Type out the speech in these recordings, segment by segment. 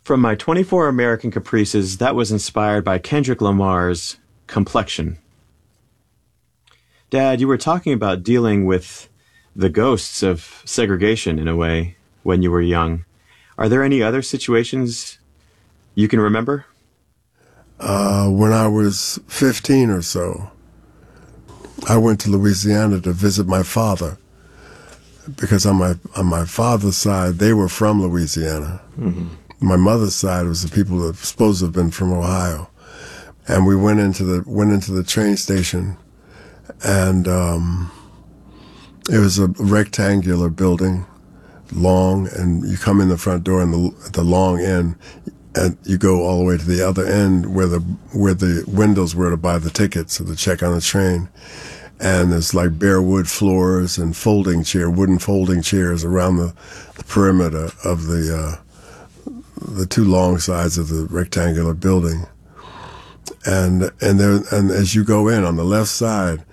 From my 24 American Caprices, that was inspired by Kendrick Lamar's Complexion. Dad, you were talking about dealing with the ghosts of segregation in a way when you were young. Are there any other situations you can remember? When I was 15 or so, I went to Louisiana to visit my father because on my father's side, they were from Louisiana. Mm-hmm. My mother's side was the people that were supposed to have been from Ohio. And we went into the train station, and it was a rectangular building, long, and you come in the front door and the long end, and you go all the way to the other end where the windows were to buy the tickets or the check on the train. And there's like bare wood floors and wooden folding chairs around the perimeter of the two long sides of the rectangular building. And as you go in on the left side,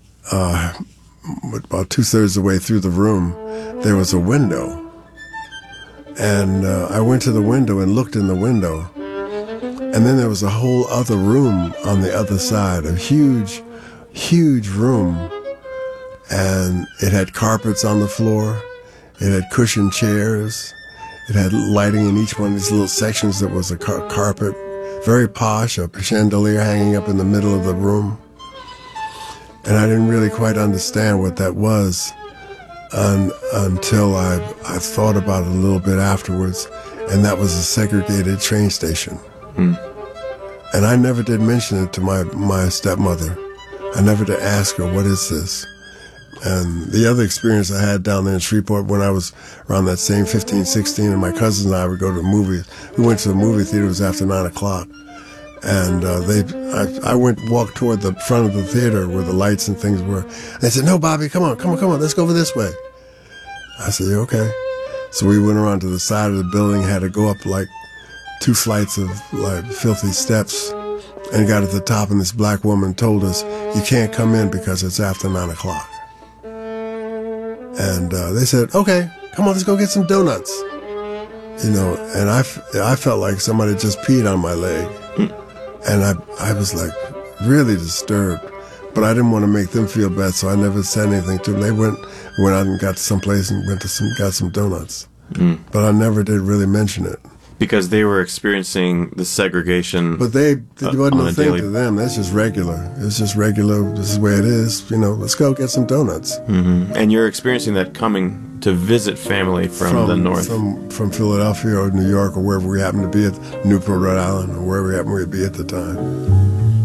about 2/3 of the way through the room, there was a window. And I went to the window and looked in the window. And then there was a whole other room on the other side, a huge, huge room. And it had carpets on the floor. It had cushioned chairs. It had lighting in each one of these little sections that was a carpet. Very posh, a chandelier hanging up in the middle of the room. And I didn't really quite understand what that was until I thought about it a little bit afterwards, and that was a segregated train station. Hmm. And I never did mention it to my stepmother. I never did ask her, what is this? And the other experience I had down there in Shreveport when I was around that same 15, 16, and my cousins and I would go to the movies. We went to the movie theaters after 9 o'clock. And I walked toward the front of the theater where the lights and things were. They said, no, Bobby, come on, let's go over this way. I said, yeah, okay. So we went around to the side of the building, had to go up like 2 flights of like filthy steps, and got at the top, and this black woman told us, you can't come in because it's after 9 o'clock. And they said, okay, come on, let's go get some donuts. You know, and I felt like somebody just peed on my leg. And I was like really disturbed, but I didn't want to make them feel bad, so I never said anything to them. They went out and got to some place and got some donuts. But I never did really mention it. Because they were experiencing the segregation. But it wasn't a thing to them. That's just regular. It's just regular. This is the way it is. You know, let's go get some donuts. Mm-hmm. And you're experiencing that coming to visit family from the north. From Philadelphia or New York or wherever we happen to be at Newport, Rhode Island, or wherever we happen to be at the time.